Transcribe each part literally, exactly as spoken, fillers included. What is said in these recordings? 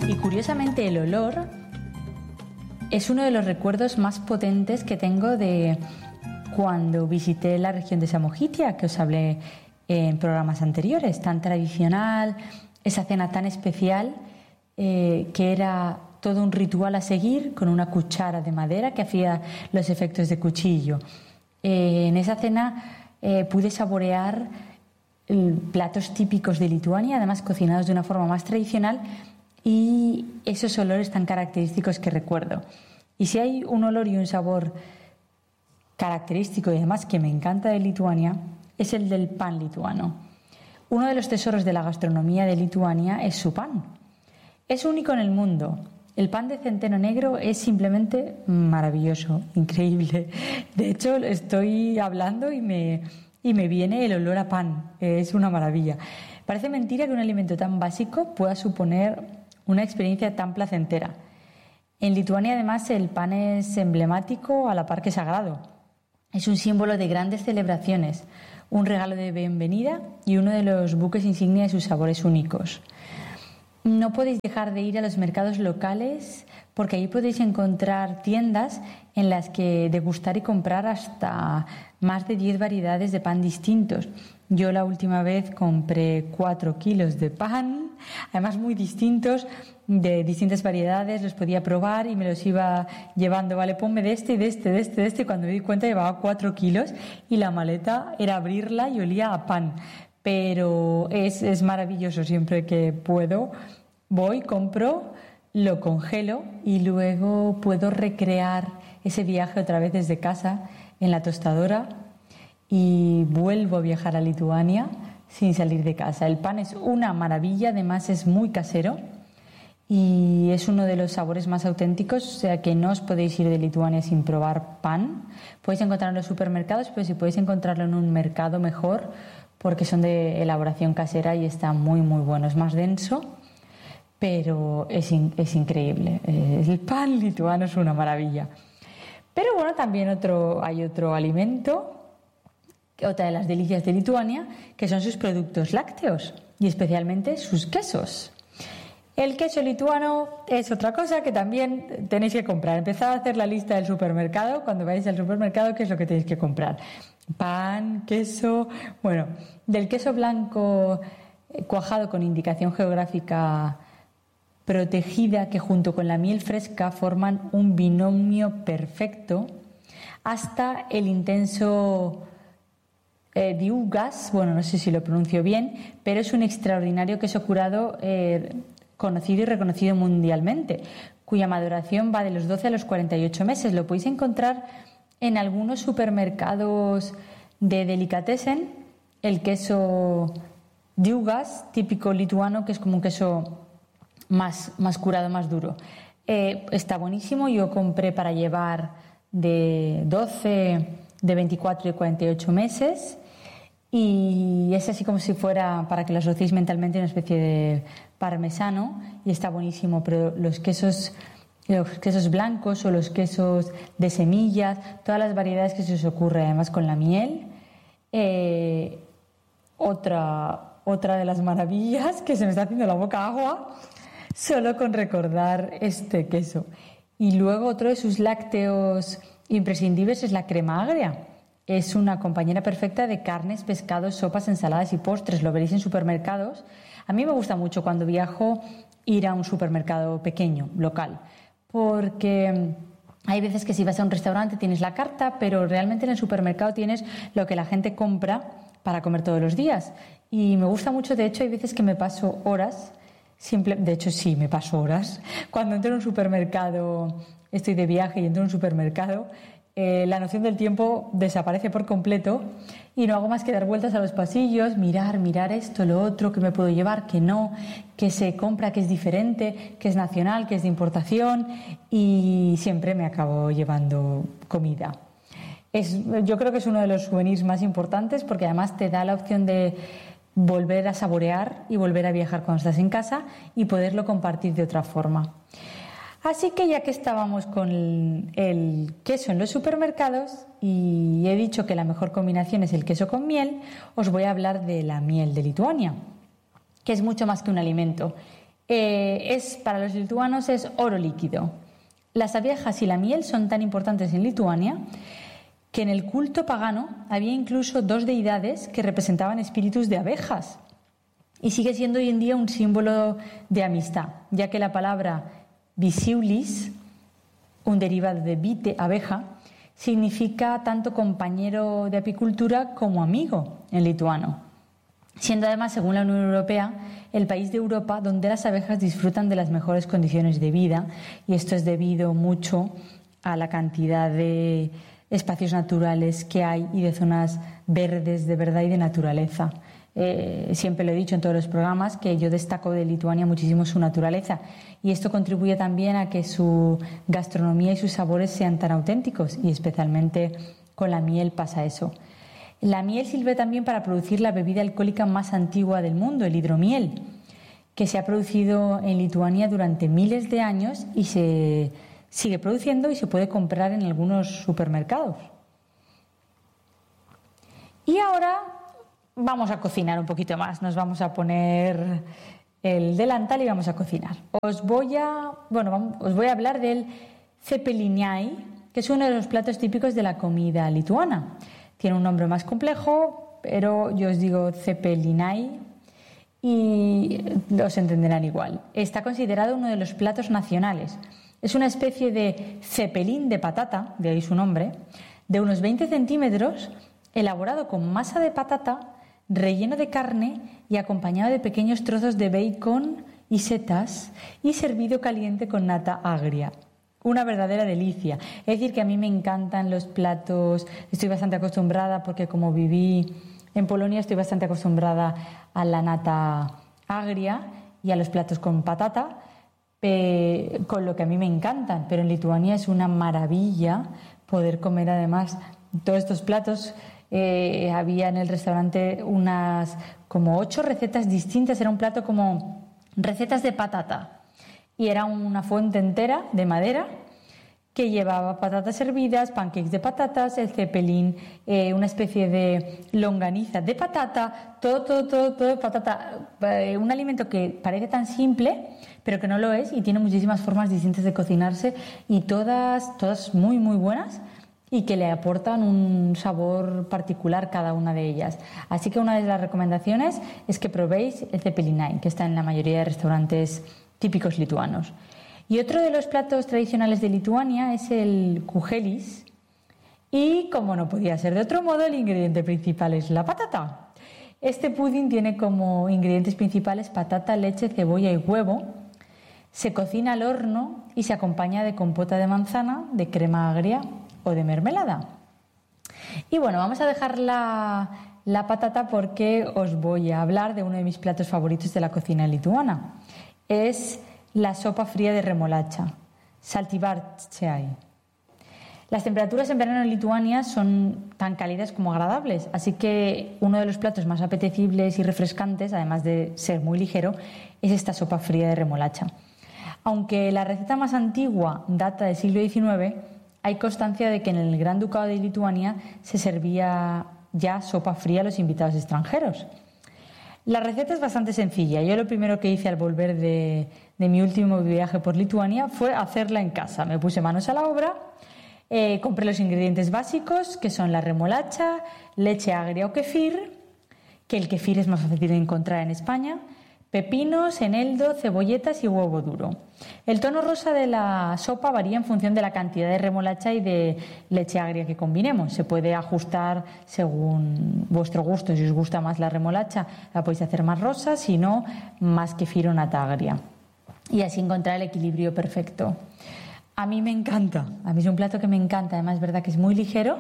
Y curiosamente el olor es uno de los recuerdos más potentes que tengo de cuando visité la región de Samogitia, que os hablé en programas anteriores, tan tradicional, esa cena tan especial eh, que era todo un ritual a seguir con una cuchara de madera que hacía los efectos de cuchillo. Eh, en esa cena eh, pude saborear eh, platos típicos de Lituania, además cocinados de una forma más tradicional, y esos olores tan característicos que recuerdo. Y si hay un olor y un sabor característico y además que me encanta de Lituania, es el del pan lituano. Uno de los tesoros de la gastronomía de Lituania es su pan. Es único en el mundo. El pan de centeno negro es simplemente maravilloso, increíble. De hecho, estoy hablando y me, y me viene el olor a pan. Es una maravilla. Parece mentira que un alimento tan básico pueda suponer una experiencia tan placentera. En Lituania, además, el pan es emblemático a la par que sagrado. Es un símbolo de grandes celebraciones, un regalo de bienvenida y uno de los buques insignia de sus sabores únicos. No podéis dejar de ir a los mercados locales porque ahí podéis encontrar tiendas en las que degustar y comprar hasta más de diez variedades de pan distintos. Yo la última vez compré cuatro kilos de pan, además muy distintos, de distintas variedades, los podía probar y me los iba llevando, vale, ponme de este, de este, de este, de este. Cuando me di cuenta llevaba cuatro kilos y la maleta era abrirla y olía a pan. Pero es, es maravilloso, siempre que puedo voy, compro, lo congelo y luego puedo recrear ese viaje otra vez desde casa en la tostadora y vuelvo a viajar a Lituania sin salir de casa. El pan es una maravilla, además es muy casero y es uno de los sabores más auténticos, o sea que no os podéis ir de Lituania sin probar pan. Podéis encontrarlo en los supermercados, pero si podéis encontrarlo en un mercado mejor, porque son de elaboración casera y está muy muy bueno. Es más denso, pero es, in, es increíble. El pan lituano es una maravilla. Pero bueno, también otro, hay otro alimento, otra de las delicias de Lituania, que son sus productos lácteos y especialmente sus quesos. El queso lituano es otra cosa que también tenéis que comprar. Empezad a hacer la lista del supermercado. Cuando vais al supermercado, ¿qué es lo que tenéis que comprar? Pan, queso. Bueno, del queso blanco cuajado con indicación geográfica protegida, que junto con la miel fresca forman un binomio perfecto, hasta el intenso eh, Diugas, bueno, no sé si lo pronuncio bien, pero es un extraordinario queso curado eh, conocido y reconocido mundialmente, cuya maduración va de los doce a los cuarenta y ocho meses. Lo podéis encontrar en algunos supermercados de delicatessen, el queso Diugas, típico lituano, que es como un queso más, más curado, más duro. Eh, está buenísimo. Yo compré para llevar de doce, de veinticuatro y cuarenta y ocho meses y es así como si fuera, para que lo asociéis mentalmente, una especie de parmesano y está buenísimo. Pero los quesos los quesos blancos o los quesos de semillas, todas las variedades que se os ocurre, además con la miel, eh, otra, otra de las maravillas, que se me está haciendo la boca agua solo con recordar este queso. Y luego otro de sus lácteos imprescindibles es la crema agria. Es una compañera perfecta de carnes, pescados, sopas, ensaladas y postres. Lo veréis en supermercados. A mí me gusta mucho cuando viajo ir a un supermercado pequeño, local, porque hay veces que si vas a un restaurante tienes la carta, pero realmente en el supermercado tienes lo que la gente compra para comer todos los días. Y me gusta mucho, de hecho hay veces que me paso horas, simple, de hecho sí, me paso horas, cuando entro en un supermercado, estoy de viaje y entro en un supermercado, eh, la noción del tiempo desaparece por completo y no hago más que dar vueltas a los pasillos, mirar, mirar esto, lo otro, que me puedo llevar, que no, que se compra, que es diferente, que es nacional, que es de importación, y siempre me acabo llevando comida. Es, yo creo que es uno de los souvenirs más importantes porque además te da la opción de volver a saborear y volver a viajar cuando estás en casa y poderlo compartir de otra forma. Así que ya que estábamos con el, el queso en los supermercados y he dicho que la mejor combinación es el queso con miel, os voy a hablar de la miel de Lituania, que es mucho más que un alimento. eh, es, para los lituanos es oro líquido. Las abejas y la miel son tan importantes en Lituania que en el culto pagano había incluso dos deidades que representaban espíritus de abejas. Y sigue siendo hoy en día un símbolo de amistad, ya que la palabra visiulis, un derivado de vite, abeja, significa tanto compañero de apicultura como amigo en lituano, siendo además, según la Unión Europea, el país de Europa donde las abejas disfrutan de las mejores condiciones de vida, y esto es debido mucho a la cantidad de espacios naturales que hay y de zonas verdes de verdad y de naturaleza. Eh, siempre lo he dicho en todos los programas que yo destaco de Lituania muchísimo su naturaleza, y esto contribuye también a que su gastronomía y sus sabores sean tan auténticos, y especialmente con la miel pasa eso. La miel sirve también para producir la bebida alcohólica más antigua del mundo, el hidromiel, que se ha producido en Lituania durante miles de años y se sigue produciendo y se puede comprar en algunos supermercados. Y ahora vamos a cocinar un poquito más. Nos vamos a poner el delantal y vamos a cocinar. Os voy a, bueno, os voy a hablar del cepeliniai, que es uno de los platos típicos de la comida lituana. Tiene un nombre más complejo, pero yo os digo cepeliniai y los entenderán igual. Está considerado uno de los platos nacionales. Es una especie de cepelín de patata, de ahí su nombre, de unos veinte centímetros, elaborado con masa de patata, relleno de carne y acompañado de pequeños trozos de bacon y setas, y servido caliente con nata agria. Una verdadera delicia. Es decir, que a mí me encantan los platos, estoy bastante acostumbrada porque como viví en Polonia estoy bastante acostumbrada a la nata agria y a los platos con patata, eh, con lo que a mí me encantan, pero en Lituania es una maravilla poder comer además todos estos platos. Eh, había en el restaurante unas como ocho recetas distintas, era un plato como recetas de patata y era una fuente entera de madera que llevaba patatas hervidas, pancakes de patatas, el cepelín, eh, una especie de longaniza de patata, todo, todo, todo, todo de patata. Eh, un alimento que parece tan simple, pero que no lo es, y tiene muchísimas formas distintas de cocinarse y todas, todas muy, muy buenas y que le aportan un sabor particular cada una de ellas. Así que una de las recomendaciones es que probéis el cepeliniai, que está en la mayoría de restaurantes típicos lituanos. Y otro de los platos tradicionales de Lituania es el kuchelis. Y como no podía ser de otro modo, el ingrediente principal es la patata. Este pudding tiene como ingredientes principales patata, leche, cebolla y huevo. Se cocina al horno y se acompaña de compota de manzana, de crema agria o de mermelada. Y bueno, vamos a dejar la, la patata porque os voy a hablar de uno de mis platos favoritos de la cocina lituana. Es la sopa fría de remolacha, saltivarčiai. Las temperaturas en verano en Lituania son tan cálidas como agradables, así que uno de los platos más apetecibles y refrescantes, además de ser muy ligero, es esta sopa fría de remolacha. Aunque la receta más antigua data del siglo diecinueve, hay constancia de que en el Gran Ducado de Lituania se servía ya sopa fría a los invitados extranjeros. La receta es bastante sencilla. Yo lo primero que hice al volver de, de mi último viaje por Lituania fue hacerla en casa. Me puse manos a la obra, eh, compré los ingredientes básicos, que son la remolacha, leche agria o kefir, que el kefir es más fácil de encontrar en España, pepinos, eneldo, cebolletas y huevo duro. El tono rosa de la sopa varía en función de la cantidad de remolacha y de leche agria que combinemos. Se puede ajustar según vuestro gusto. Si os gusta más la remolacha, la podéis hacer más rosa, si no, más kefir o nata agria. Y así encontrar el equilibrio perfecto. A mí me encanta. A mí es un plato que me encanta. Además, es verdad que es muy ligero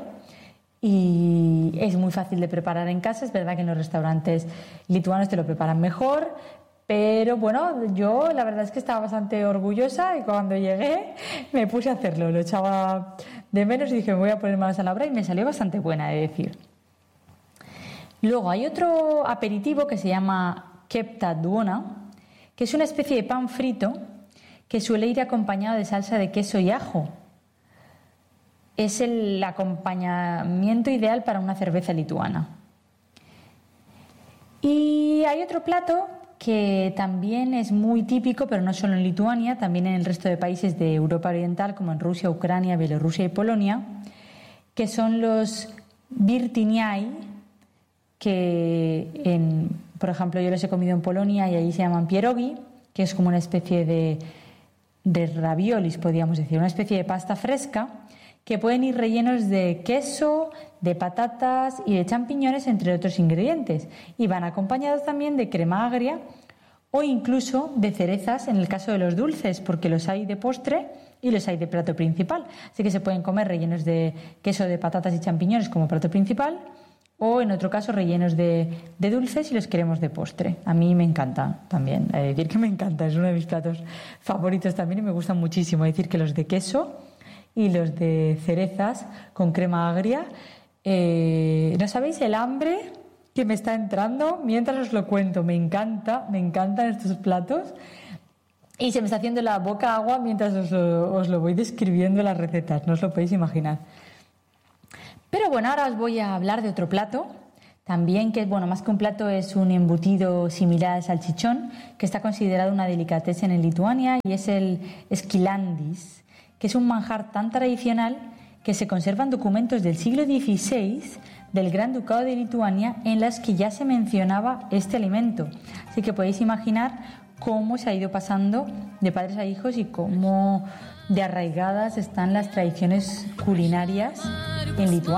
y es muy fácil de preparar en casa. Es verdad que en los restaurantes lituanos te lo preparan mejor, pero bueno, yo la verdad es que estaba bastante orgullosa y cuando llegué me puse a hacerlo. Lo echaba de menos y dije, me voy a poner manos a la obra, y me salió bastante buena, he de decir. Luego hay otro aperitivo que se llama kepta duona, que es una especie de pan frito que suele ir acompañado de salsa de queso y ajo. Es el acompañamiento ideal para una cerveza lituana. Y hay otro plato que también es muy típico, pero no solo en Lituania, también en el resto de países de Europa Oriental, como en Rusia, Ucrania, Bielorrusia y Polonia, que son los virtiniai, que, en, por ejemplo, yo los he comido en Polonia y allí se llaman pierogi, que es como una especie de, de raviolis, podríamos decir, una especie de pasta fresca, que pueden ir rellenos de queso, de patatas y de champiñones, entre otros ingredientes. Y van acompañados también de crema agria o incluso de cerezas en el caso de los dulces, porque los hay de postre y los hay de plato principal. Así que se pueden comer rellenos de queso, de patatas y champiñones como plato principal, o en otro caso rellenos de, de dulces y los queremos de postre. A mí me encanta también, he de decir que me encanta, es uno de mis platos favoritos también y me gustan muchísimo. Es decir que los de queso y los de cerezas con crema agria, eh, ¿no sabéis el hambre que me está entrando mientras os lo cuento? Me encanta, me encantan estos platos y se me está haciendo la boca agua mientras os lo, os lo voy describiendo las recetas, no os lo podéis imaginar. Pero bueno, ahora os voy a hablar de otro plato también, que bueno, más que un plato es un embutido similar al salchichón, que está considerado una delicatessen en Lituania, y es el skilandis, que es un manjar tan tradicional que se conservan documentos del siglo dieciséis del Gran Ducado de Lituania en las que ya se mencionaba este alimento. Así que podéis imaginar cómo se ha ido pasando de padres a hijos y cómo de arraigadas están las tradiciones culinarias en Lituania.